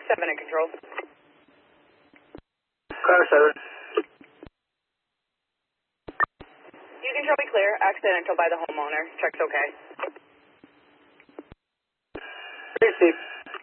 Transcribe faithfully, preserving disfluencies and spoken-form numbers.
seven in control. Car seven. You can show me clear. Accidental by the homeowner. Check's okay. Receive.